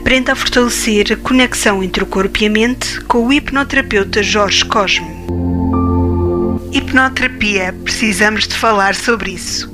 Aprenda a fortalecer a conexão entre o corpo e a mente com o hipnoterapeuta Jorge Cosme. Hipnoterapia, precisamos de falar sobre isso.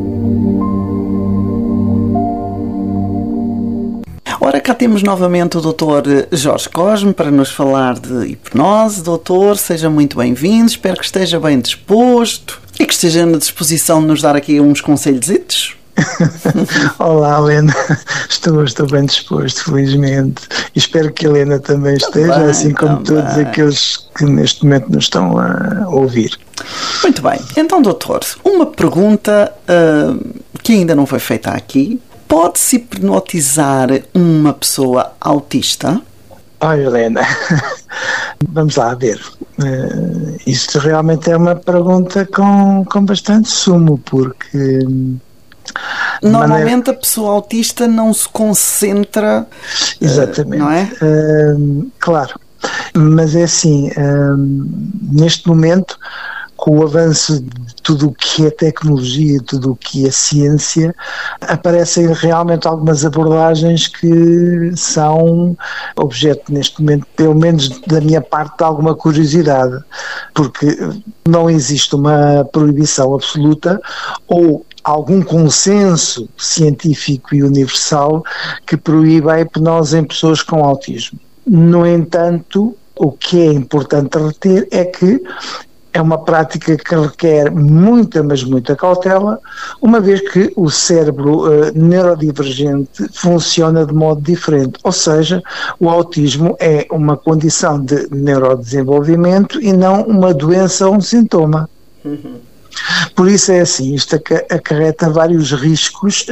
Ora, cá temos novamente o Dr. Jorge Cosme para nos falar de hipnose. Doutor, seja muito bem-vindo, espero que esteja bem disposto e que esteja na disposição de nos dar aqui uns conselhos. Olá, Helena, estou bem disposto, felizmente, e espero que a Helena também esteja, também, assim como todos aqueles que neste momento nos estão a ouvir. Muito bem, então, doutor, uma pergunta que ainda não foi feita aqui: pode-se hipnotizar uma pessoa autista? Olha, Helena, vamos lá ver. Isto realmente é uma pergunta com bastante sumo, porque normalmente a pessoa autista não se concentra. Exatamente. Não é? Claro. Mas é assim, neste momento, com o avanço de tudo o que é tecnologia, tudo o que é ciência, aparecem realmente algumas abordagens que são objeto neste momento, pelo menos da minha parte, de alguma curiosidade, porque não existe uma proibição absoluta ou algum consenso científico e universal que proíba a hipnose em pessoas com autismo. No entanto, o que é importante reter é que é uma prática que requer muita, mas muita cautela, uma vez que o cérebro neurodivergente funciona de modo diferente. Ou seja, o autismo é uma condição de neurodesenvolvimento e não uma doença ou um sintoma. Por isso é assim, isto acarreta vários riscos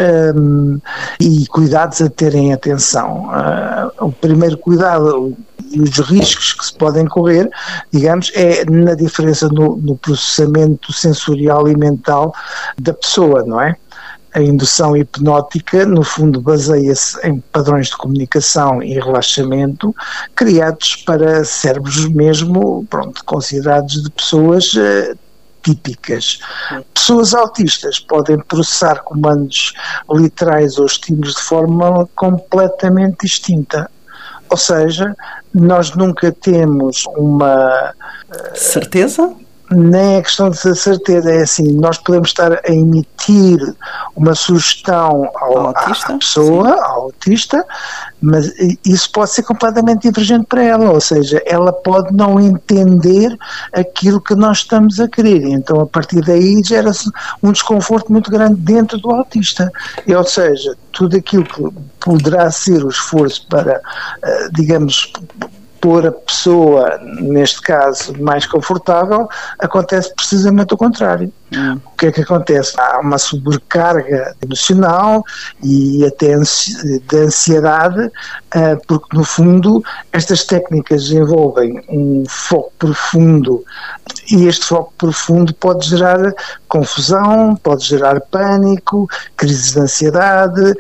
e cuidados a terem atenção. O primeiro cuidado e os riscos que se podem correr, digamos, é na diferença no processamento sensorial e mental da pessoa, não é? A indução hipnótica, no fundo, baseia-se em padrões de comunicação e relaxamento criados para cérebros mesmo, considerados de pessoas típicas. Pessoas autistas podem processar comandos literais ou estímulos de forma completamente distinta. Ou seja, nós nunca temos uma certeza? Nem é questão de certeza, é assim, nós podemos estar a emitir uma sugestão à pessoa, ao autista, mas isso pode ser completamente divergente para ela, ou seja, ela pode não entender aquilo que nós estamos a querer, então a partir daí gera-se um desconforto muito grande dentro do autista, ou seja, tudo aquilo que poderá ser o esforço para, digamos, pôr a pessoa, neste caso, mais confortável, acontece precisamente o contrário. O que é que acontece? Há uma sobrecarga emocional e até de ansiedade, porque no fundo estas técnicas envolvem um foco profundo e este foco profundo pode gerar confusão, pode gerar pânico, crises de ansiedade,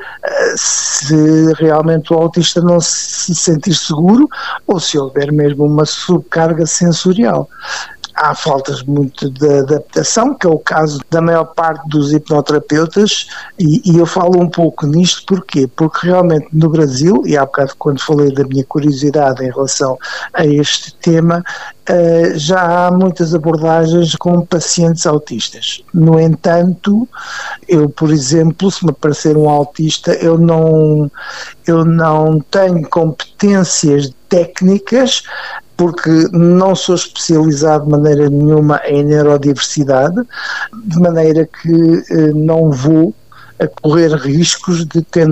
se realmente o autista não se sentir seguro ou se houver mesmo uma subcarga sensorial. Há faltas muito de adaptação, que é o caso da maior parte dos hipnoterapeutas, e eu falo um pouco nisto, porquê? Porque realmente no Brasil, e há bocado quando falei da minha curiosidade em relação a este tema, já há muitas abordagens com pacientes autistas. No entanto, eu, por exemplo, se me aparecer um autista, eu não tenho competências técnicas, porque não sou especializado de maneira nenhuma em neurodiversidade, de maneira que não vou a correr riscos de